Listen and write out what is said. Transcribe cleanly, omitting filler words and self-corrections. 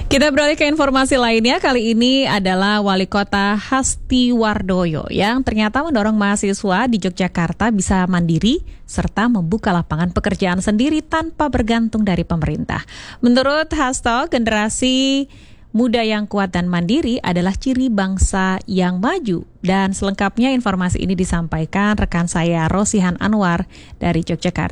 Kita beralih ke informasi lainnya. Kali ini adalah Wali Kota Hastiwardoyo yang ternyata mendorong mahasiswa di Yogyakarta bisa mandiri serta membuka lapangan pekerjaan sendiri tanpa bergantung dari pemerintah. Menurut Hasto, generasi muda yang kuat dan mandiri adalah ciri bangsa yang maju. Dan selengkapnya informasi ini disampaikan rekan saya Rosihan Anwar dari Yogyakarta.